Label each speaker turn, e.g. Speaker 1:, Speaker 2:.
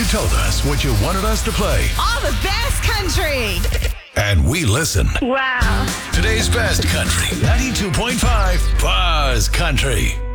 Speaker 1: told us what you wanted us to play.
Speaker 2: All the best country.
Speaker 1: And we listen.
Speaker 2: Wow.
Speaker 1: Today's best country, 92.5 Buzz Country.